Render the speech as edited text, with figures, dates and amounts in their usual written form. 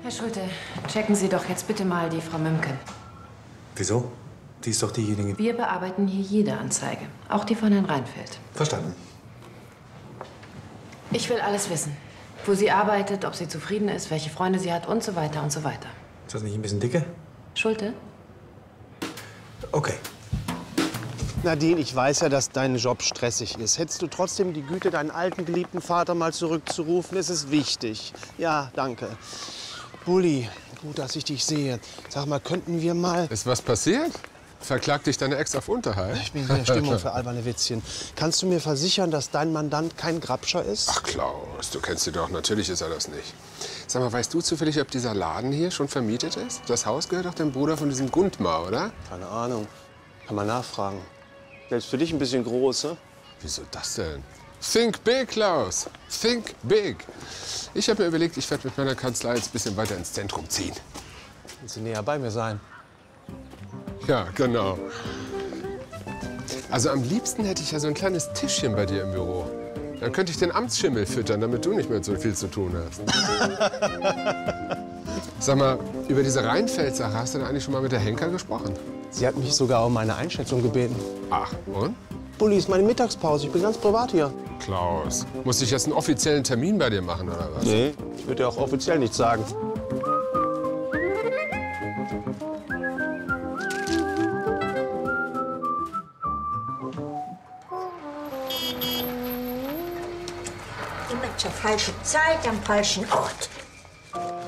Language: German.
Herr Schulte, checken Sie doch jetzt bitte mal die Frau Mümken. Wieso? Die ist doch diejenige... Wir bearbeiten hier jede Anzeige, auch die von Herrn Reinfeldt. Verstanden. Ich will alles wissen. Wo sie arbeitet, ob sie zufrieden ist, welche Freunde sie hat und so weiter und so weiter. Ist das nicht ein bisschen dicke? Schulte? Okay. Nadine, ich weiß ja, dass dein Job stressig ist. Hättest du trotzdem die Güte, deinen alten, geliebten Vater mal zurückzurufen? Es ist wichtig. Ja, danke. Bulli, gut, dass ich dich sehe. Sag mal, könnten wir mal... Ist was passiert? Verklagt dich deine Ex auf Unterhalt? Ich bin in der Stimmung für alberne Witzchen. Kannst du mir versichern, dass dein Mandant kein Grabscher ist? Ach, Klaus, du kennst ihn doch. Natürlich ist er das nicht. Sag mal, weißt du zufällig, ob dieser Laden hier schon vermietet ist? Das Haus gehört doch dem Bruder von diesem Gundmar, oder? Keine Ahnung. Kann man nachfragen. Selbst für dich ein bisschen groß, ne? Wieso das denn? Think big, Klaus. Think big. Ich habe mir überlegt, ich werde mit meiner Kanzlei jetzt ein bisschen weiter ins Zentrum ziehen. Willst du näher bei mir sein? Ja, genau. Also am liebsten hätte ich ja so ein kleines Tischchen bei dir im Büro. Dann könnte ich den Amtsschimmel füttern, damit du nicht mehr so viel zu tun hast. Sag mal, über diese Reinfeldt-Sache hast du denn eigentlich schon mal mit der Henker gesprochen? Sie hat mich sogar um meine Einschätzung gebeten. Ach, und? Bulli, ist meine Mittagspause. Ich bin ganz privat hier. Klaus, muss ich jetzt einen offiziellen Termin bei dir machen, oder was? Nee, ich würde dir auch offiziell nichts sagen. Immer zur falschen Zeit am falschen Ort.